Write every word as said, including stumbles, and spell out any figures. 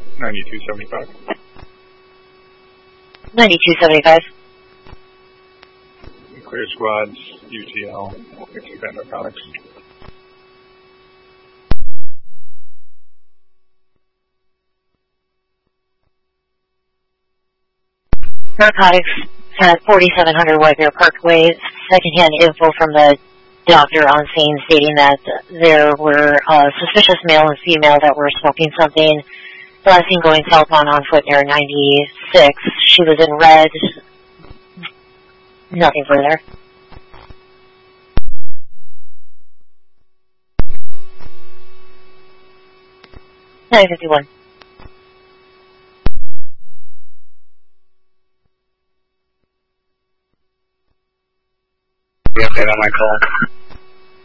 ninety-two seventy-five. ninety-two seventy-five. Clear squads, U T L, Expand Narcotics. Narcotics at forty-seven hundred White Bear Parkway. Secondhand info from the doctor on scene stating that there were uh, suspicious male and female that were smoking something. Last seen going southbound on foot near ninety-six. She was in red. Nothing further. nine fifty-one. The update on my call.